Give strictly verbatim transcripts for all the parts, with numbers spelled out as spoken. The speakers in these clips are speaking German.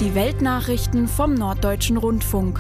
Die Weltnachrichten vom Norddeutschen Rundfunk.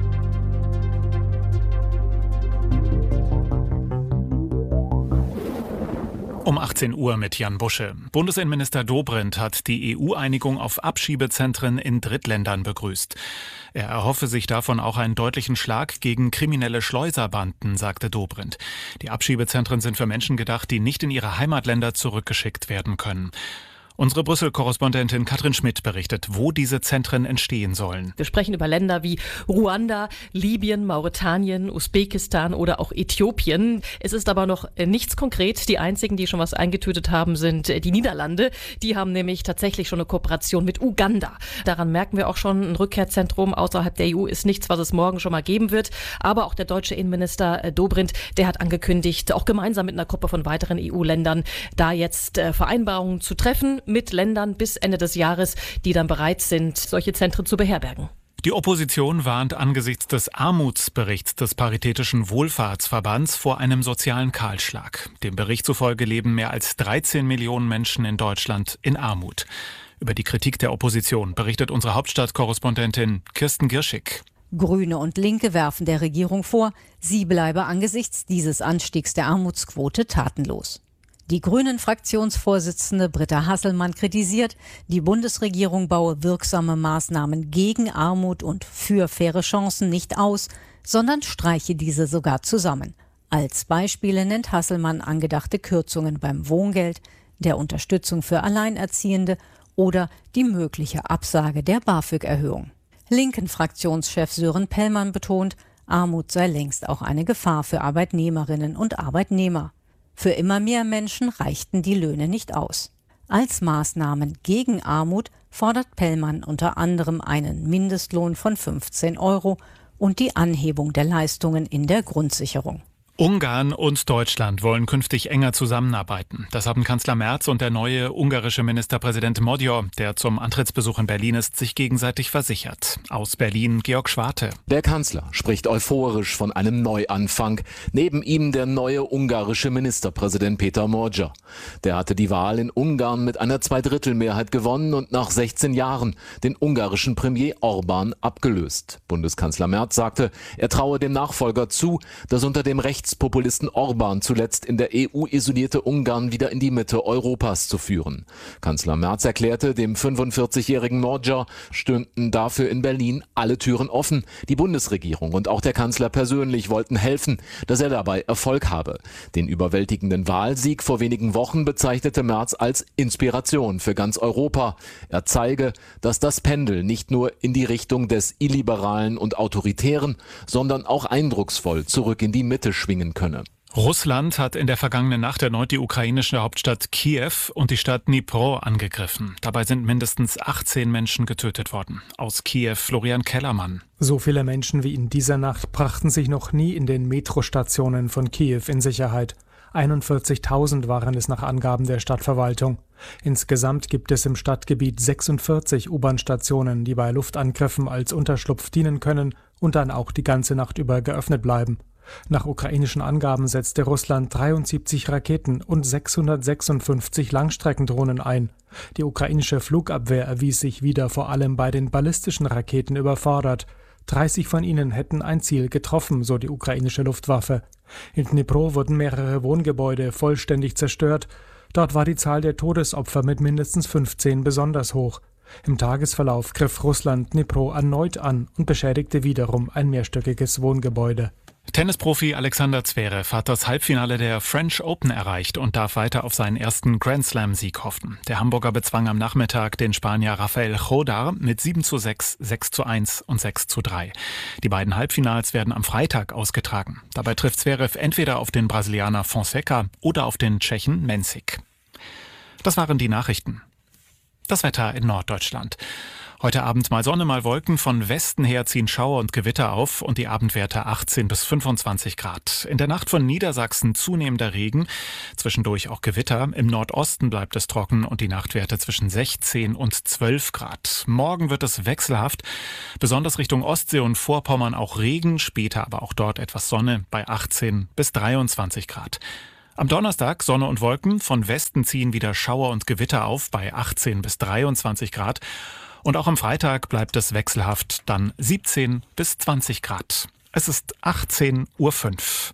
Um achtzehn Uhr mit Jan Busche. Bundesinnenminister Dobrindt hat die E U-Einigung auf Abschiebezentren in Drittländern begrüßt. Er erhoffe sich davon auch einen deutlichen Schlag gegen kriminelle Schleuserbanden, sagte Dobrindt. Die Abschiebezentren sind für Menschen gedacht, die nicht in ihre Heimatländer zurückgeschickt werden können. Unsere Brüssel-Korrespondentin Katrin Schmidt berichtet, wo diese Zentren entstehen sollen. Wir sprechen über Länder wie Ruanda, Libyen, Mauretanien, Usbekistan oder auch Äthiopien. Es ist aber noch nichts konkret. Die einzigen, die schon was eingetütet haben, sind die Niederlande. Die haben nämlich tatsächlich schon eine Kooperation mit Uganda. Daran merken wir auch schon, ein Rückkehrzentrum außerhalb der E U ist nichts, was es morgen schon mal geben wird. Aber auch der deutsche Innenminister Dobrindt, der hat angekündigt, auch gemeinsam mit einer Gruppe von weiteren E U-Ländern da jetzt Vereinbarungen zu treffen mit Ländern bis Ende des Jahres, die dann bereit sind, solche Zentren zu beherbergen. Die Opposition warnt angesichts des Armutsberichts des Paritätischen Wohlfahrtsverbands vor einem sozialen Kahlschlag. Dem Bericht zufolge leben mehr als dreizehn Millionen Menschen in Deutschland in Armut. Über die Kritik der Opposition berichtet unsere Hauptstadtkorrespondentin Kirsten Girschig. Grüne und Linke werfen der Regierung vor, sie bleibe angesichts dieses Anstiegs der Armutsquote tatenlos. Die Grünen-Fraktionsvorsitzende Britta Hasselmann kritisiert, die Bundesregierung baue wirksame Maßnahmen gegen Armut und für faire Chancen nicht aus, sondern streiche diese sogar zusammen. Als Beispiele nennt Hasselmann angedachte Kürzungen beim Wohngeld, der Unterstützung für Alleinerziehende oder die mögliche Absage der BAföG-Erhöhung. Linken-Fraktionschef Sören Pellmann betont, Armut sei längst auch eine Gefahr für Arbeitnehmerinnen und Arbeitnehmer. Für immer mehr Menschen reichten die Löhne nicht aus. Als Maßnahmen gegen Armut fordert Pellmann unter anderem einen Mindestlohn von fünfzehn Euro und die Anhebung der Leistungen in der Grundsicherung. Ungarn und Deutschland wollen künftig enger zusammenarbeiten. Das haben Kanzler Merz und der neue ungarische Ministerpräsident Magyar, der zum Antrittsbesuch in Berlin ist, sich gegenseitig versichert. Aus Berlin Georg Schwarte. Der Kanzler spricht euphorisch von einem Neuanfang. Neben ihm der neue ungarische Ministerpräsident Peter Magyar. Der hatte die Wahl in Ungarn mit einer Zweidrittelmehrheit gewonnen und nach sechzehn Jahren den ungarischen Premier Orbán abgelöst. Bundeskanzler Merz sagte, er traue dem Nachfolger zu, dass unter dem Rechts Populisten Orbán zuletzt in der E U isolierte Ungarn wieder in die Mitte Europas zu führen. Kanzler Merz erklärte, dem fünfundvierzigjährigen Magyar stünden dafür in Berlin alle Türen offen. Die Bundesregierung und auch der Kanzler persönlich wollten helfen, dass er dabei Erfolg habe. Den überwältigenden Wahlsieg vor wenigen Wochen bezeichnete Merz als Inspiration für ganz Europa. Er zeige, dass das Pendel nicht nur in die Richtung des Illiberalen und Autoritären, sondern auch eindrucksvoll zurück in die Mitte schwingen könne. Russland hat in der vergangenen Nacht erneut die ukrainische Hauptstadt Kiew und die Stadt Dnipro angegriffen. Dabei sind mindestens achtzehn Menschen getötet worden. Aus Kiew Florian Kellermann. So viele Menschen wie in dieser Nacht brachten sich noch nie in den Metrostationen von Kiew in Sicherheit. einundvierzigtausend waren es nach Angaben der Stadtverwaltung. Insgesamt gibt es im Stadtgebiet sechsundvierzig U-Bahn-Stationen, die bei Luftangriffen als Unterschlupf dienen können und dann auch die ganze Nacht über geöffnet bleiben. Nach ukrainischen Angaben setzte Russland dreiundsiebzig Raketen und sechshundertsechsundfünfzig Langstreckendrohnen ein. Die ukrainische Flugabwehr erwies sich wieder vor allem bei den ballistischen Raketen überfordert. dreißig von ihnen hätten ein Ziel getroffen, so die ukrainische Luftwaffe. In Dnipro wurden mehrere Wohngebäude vollständig zerstört. Dort war die Zahl der Todesopfer mit mindestens fünfzehn besonders hoch. Im Tagesverlauf griff Russland Dnipro erneut an und beschädigte wiederum ein mehrstöckiges Wohngebäude. Tennisprofi Alexander Zverev hat das Halbfinale der French Open erreicht und darf weiter auf seinen ersten Grand-Slam-Sieg hoffen. Der Hamburger bezwang am Nachmittag den Spanier Rafael Chodar mit sieben zu sechs, sechs zu eins und sechs zu drei. Die beiden Halbfinals werden am Freitag ausgetragen. Dabei trifft Zverev entweder auf den Brasilianer Fonseca oder auf den Tschechen Mensik. Das waren die Nachrichten. Das Wetter in Norddeutschland. Heute Abend mal Sonne, mal Wolken. Von Westen her ziehen Schauer und Gewitter auf und die Abendwerte achtzehn bis fünfundzwanzig Grad. In der Nacht von Niedersachsen zunehmender Regen, zwischendurch auch Gewitter. Im Nordosten bleibt es trocken und die Nachtwerte zwischen sechzehn und zwölf Grad. Morgen wird es wechselhaft, besonders Richtung Ostsee und Vorpommern auch Regen, später aber auch dort etwas Sonne bei achtzehn bis dreiundzwanzig Grad. Am Donnerstag Sonne und Wolken, von Westen ziehen wieder Schauer und Gewitter auf bei achtzehn bis dreiundzwanzig Grad. Und auch am Freitag bleibt es wechselhaft, dann siebzehn bis zwanzig Grad. Es ist achtzehn Uhr fünf.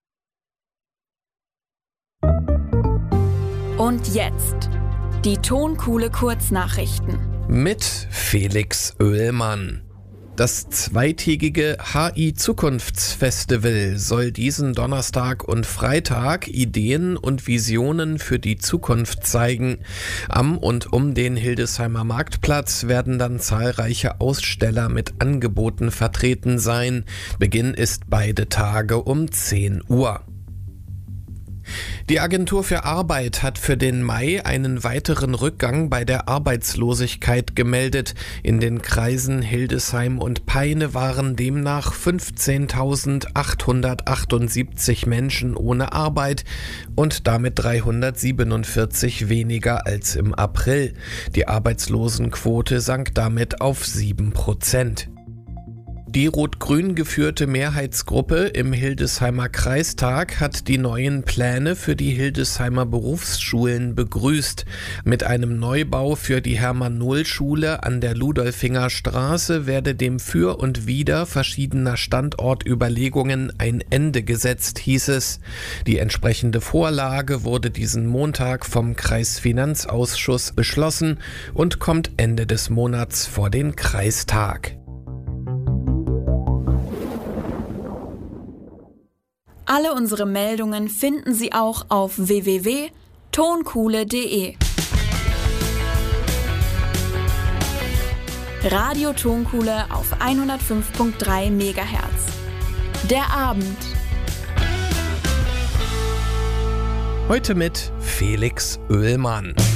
Und jetzt die Tonkuhle Kurznachrichten. Mit Felix Oehlmann. Das zweitägige H I-Zukunftsfestival soll diesen Donnerstag und Freitag Ideen und Visionen für die Zukunft zeigen. Am und um den Hildesheimer Marktplatz werden dann zahlreiche Aussteller mit Angeboten vertreten sein. Beginn ist beide Tage um zehn Uhr. Die Agentur für Arbeit hat für den Mai einen weiteren Rückgang bei der Arbeitslosigkeit gemeldet. In den Kreisen Hildesheim und Peine waren demnach fünfzehntausendachthundertachtundsiebzig Menschen ohne Arbeit und damit dreihundertsiebenundvierzig weniger als im April. Die Arbeitslosenquote sank damit auf sieben Prozent. Die rot-grün geführte Mehrheitsgruppe im Hildesheimer Kreistag hat die neuen Pläne für die Hildesheimer Berufsschulen begrüßt. Mit einem Neubau für die Hermann-Nohl-Schule an der Ludolfinger Straße werde dem Für und Wider verschiedener Standortüberlegungen ein Ende gesetzt, hieß es. Die entsprechende Vorlage wurde diesen Montag vom Kreisfinanzausschuss beschlossen und kommt Ende des Monats vor den Kreistag. Alle unsere Meldungen finden Sie auch auf w w w punkt tonkuhle punkt de. Radio Tonkuhle auf hundertfünf Komma drei Megahertz. Der Abend. Heute mit Felix Oehlmann.